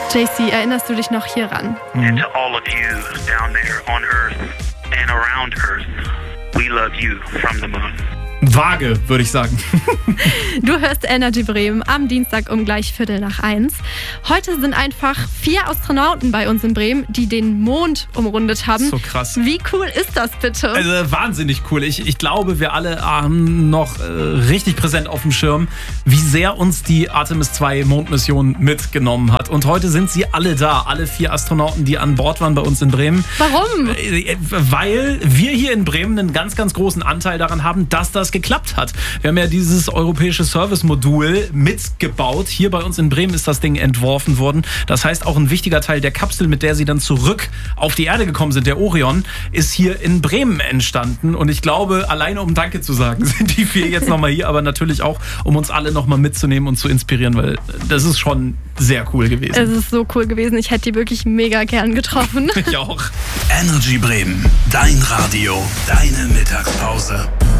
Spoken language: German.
JC, erinnerst du dich noch hieran? And to all of you down there on Earth and around Earth, we love you from the moon. Vage, würde ich sagen. Du hörst Energy Bremen am Dienstag um gleich 1:45. Heute sind einfach 4 Astronauten bei uns in Bremen, die den Mond umrundet haben. So krass. Wie cool ist das bitte? Also wahnsinnig cool. Ich glaube, wir alle haben noch richtig präsent auf dem Schirm, wie sehr uns die Artemis 2 Mondmission mitgenommen hat. Und heute sind sie alle da, alle 4 Astronauten, die an Bord waren bei uns in Bremen. Warum? Weil wir hier in Bremen einen ganz, ganz großen Anteil daran haben, dass das geklappt hat. Wir haben ja dieses europäische Service-Modul mitgebaut. Hier bei uns in Bremen ist das Ding entworfen worden. Das heißt, auch ein wichtiger Teil der Kapsel, mit der sie dann zurück auf die Erde gekommen sind, der Orion, ist hier in Bremen entstanden. Und ich glaube, alleine um Danke zu sagen, sind die 4 jetzt nochmal hier, aber natürlich auch, um uns alle nochmal mitzunehmen und zu inspirieren, weil das ist schon sehr cool gewesen. Es ist so cool gewesen. Ich hätte die wirklich mega gern getroffen. Ich auch. Energy Bremen, dein Radio, deine Mittagspause.